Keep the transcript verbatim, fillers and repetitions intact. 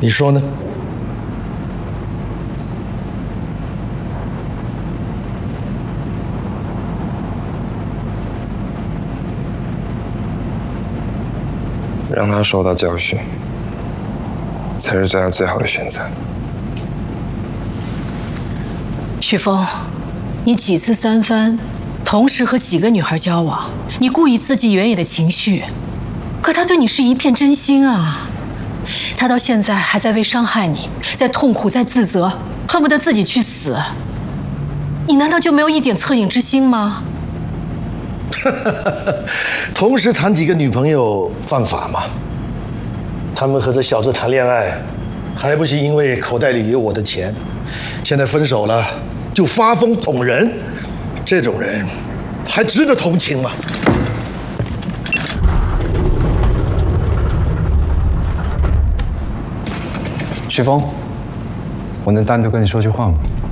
你说呢？ 让他受到教训，才是对他最好的选择。 许峰，你几次三番，同时和几个女孩交往，你故意刺激原野的情绪，可他对你是一片真心啊。他到现在还在为伤害你，在痛苦，在自责，恨不得自己去死。你难道就没有一点恻隐之心吗？ 同时谈几个女朋友犯法吗？他们和这小子谈恋爱，还不是因为口袋里有我的钱？现在分手了，就发疯捅人，这种人还值得同情吗？ 许峰，我能单独跟你说句话吗？